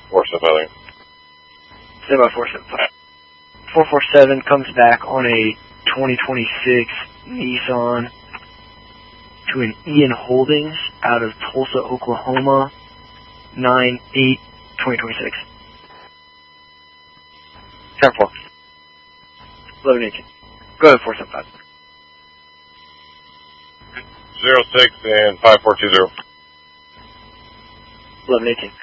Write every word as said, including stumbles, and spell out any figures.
four seven five. Stand by four seven five. four four seven comes back on a twenty twenty-six Nissan to an Ian Holdings out of Tulsa, Oklahoma, nine eight twenty twenty-six. ten four. eleven eighteen. Go ahead, four seven five. zero six and five four two zero. eleven eighteen.